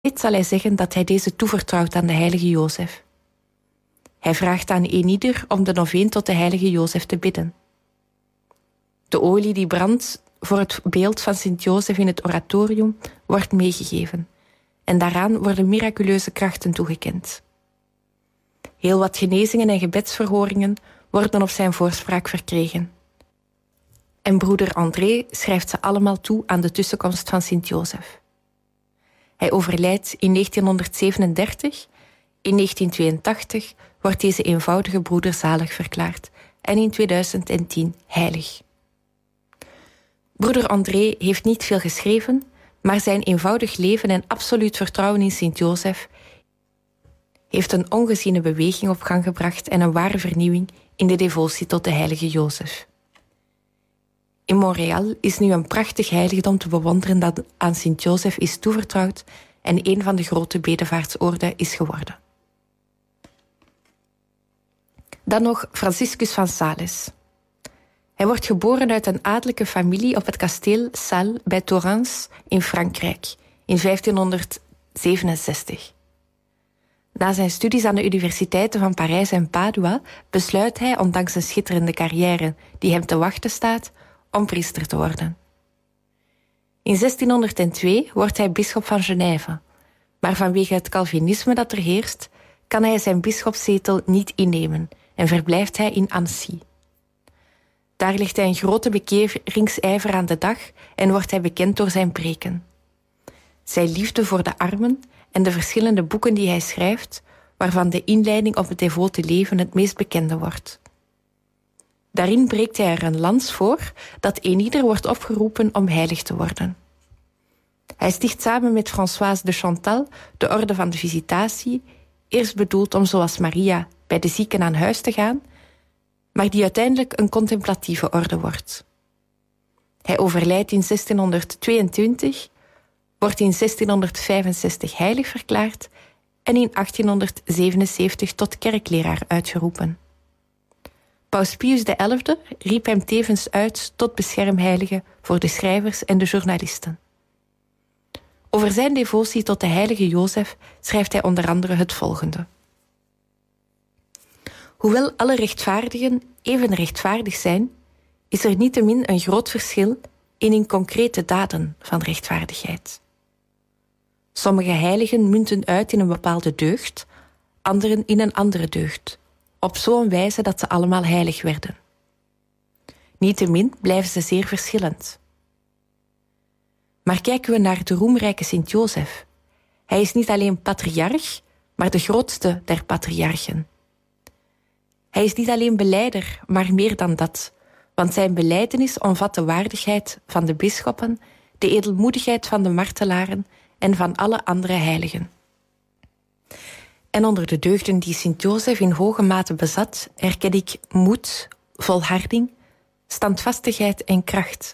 zal hij zeggen dat hij deze toevertrouwt aan de heilige Jozef. Hij vraagt aan eenieder om de noveen tot de heilige Jozef te bidden. De olie die brandt voor het beeld van Sint Jozef in het oratorium wordt meegegeven en daaraan worden miraculeuze krachten toegekend. Heel wat genezingen en gebedsverhoringen worden op zijn voorspraak verkregen. En broeder André schrijft ze allemaal toe aan de tussenkomst van Sint Jozef. Hij overlijdt in 1937. In 1982 wordt deze eenvoudige broeder zalig verklaard en in 2010 heilig. Broeder André heeft niet veel geschreven, maar zijn eenvoudig leven en absoluut vertrouwen in Sint Jozef heeft een ongeziene beweging op gang gebracht en een ware vernieuwing in de devotie tot de heilige Jozef. In Montréal is nu een prachtig heiligdom te bewonderen dat aan Sint Jozef is toevertrouwd en een van de grote bedevaartsorden is geworden. Dan nog Franciscus van Sales. Hij wordt geboren uit een adellijke familie op het kasteel Sales bij Thorens in Frankrijk in 1567. Na zijn studies aan de universiteiten van Parijs en Padua besluit hij, ondanks een schitterende carrière die hem te wachten staat, om priester te worden. In 1602 wordt hij bisschop van Genève, maar vanwege het Calvinisme dat er heerst, kan hij zijn bisschopszetel niet innemen en verblijft hij in Annecy. Daar legt hij een grote bekeringsijver aan de dag en wordt hij bekend door zijn preken. Zijn liefde voor de armen en de verschillende boeken die hij schrijft, waarvan de inleiding op het devote leven het meest bekende wordt. Daarin breekt hij er een lans voor dat eenieder wordt opgeroepen om heilig te worden. Hij sticht samen met Françoise de Chantal de orde van de Visitatie, eerst bedoeld om zoals Maria bij de zieken aan huis te gaan, maar die uiteindelijk een contemplatieve orde wordt. Hij overlijdt in 1622, wordt in 1665 heilig verklaard en in 1877 tot kerkleraar uitgeroepen. Paus Pius XI riep hem tevens uit tot beschermheilige voor de schrijvers en de journalisten. Over zijn devotie tot de heilige Jozef schrijft hij onder andere het volgende. Hoewel alle rechtvaardigen even rechtvaardig zijn, is er niettemin een groot verschil in concrete daden van rechtvaardigheid. Sommige heiligen munten uit in een bepaalde deugd, anderen in een andere deugd, op zo'n wijze dat ze allemaal heilig werden. Niettemin blijven ze zeer verschillend. Maar kijken we naar de roemrijke Sint Jozef. Hij is niet alleen patriarch, maar de grootste der patriarchen. Hij is niet alleen belijder, maar meer dan dat, want zijn belijdenis omvat de waardigheid van de bisschoppen, de edelmoedigheid van de martelaren en van alle andere heiligen. En onder de deugden die Sint Jozef in hoge mate bezat, herken ik moed, volharding, standvastigheid en kracht.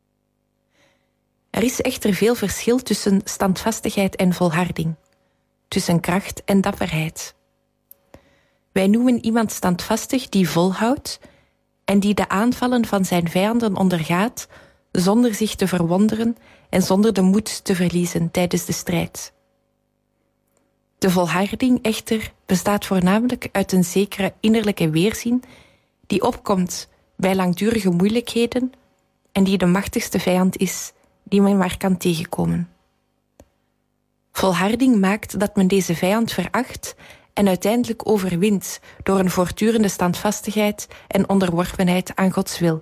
Er is echter veel verschil tussen standvastigheid en volharding, tussen kracht en dapperheid. Wij noemen iemand standvastig die volhoudt en die de aanvallen van zijn vijanden ondergaat zonder zich te verwonderen en zonder de moed te verliezen tijdens de strijd. De volharding echter bestaat voornamelijk uit een zekere innerlijke weerzin die opkomt bij langdurige moeilijkheden en die de machtigste vijand is die men maar kan tegenkomen. Volharding maakt dat men deze vijand veracht en uiteindelijk overwint door een voortdurende standvastigheid en onderworpenheid aan Gods wil.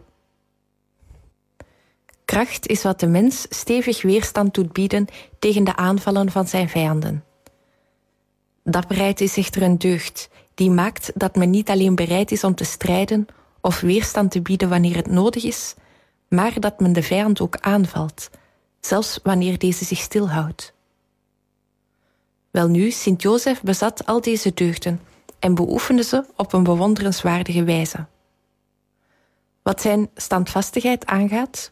Kracht is wat de mens stevig weerstand doet bieden tegen de aanvallen van zijn vijanden. Dapperheid is echter een deugd die maakt dat men niet alleen bereid is om te strijden of weerstand te bieden wanneer het nodig is, maar dat men de vijand ook aanvalt, zelfs wanneer deze zich stilhoudt. Welnu, Sint Jozef bezat al deze deugden en beoefende ze op een bewonderenswaardige wijze. Wat zijn standvastigheid aangaat,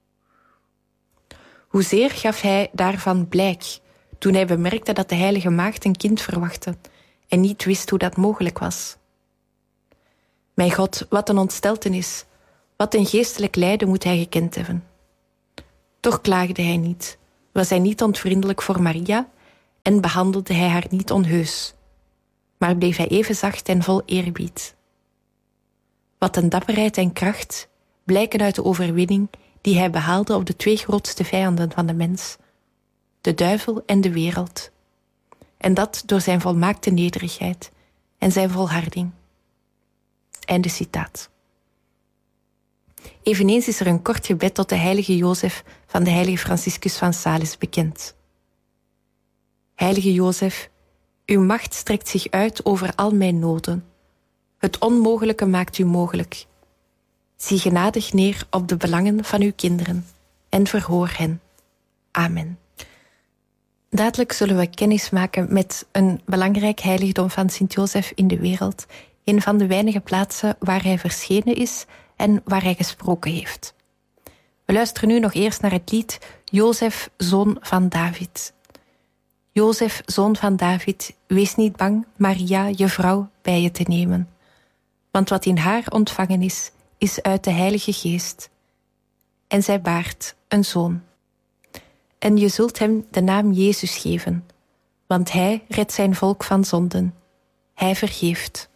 hoezeer gaf hij daarvan blijk toen hij bemerkte dat de heilige maagd een kind verwachtte en niet wist hoe dat mogelijk was. Mijn God, wat een ontsteltenis, wat een geestelijk lijden moet hij gekend hebben. Toch klaagde hij niet, was hij niet onvriendelijk voor Maria en behandelde hij haar niet onheus, maar bleef hij even zacht en vol eerbied. Wat een dapperheid en kracht blijken uit de overwinning die hij behaalde op de 2 grootste vijanden van de mens, de duivel en de wereld. En dat door zijn volmaakte nederigheid en zijn volharding. Einde citaat. Eveneens is er een kort gebed tot de heilige Jozef van de heilige Franciscus van Sales bekend. Heilige Jozef, uw macht strekt zich uit over al mijn noden. Het onmogelijke maakt u mogelijk. Zie genadig neer op de belangen van uw kinderen en verhoor hen. Amen. Dadelijk zullen we kennis maken met een belangrijk heiligdom van Sint-Jozef in de wereld, een van de weinige plaatsen waar hij verschenen is en waar hij gesproken heeft. We luisteren nu nog eerst naar het lied Jozef, zoon van David. Jozef, zoon van David, wees niet bang Maria, je vrouw, bij je te nemen. Want wat in haar ontvangen is uit de Heilige Geest. En zij baart een zoon. En je zult hem de naam Jezus geven, want hij redt zijn volk van zonden. Hij vergeeft.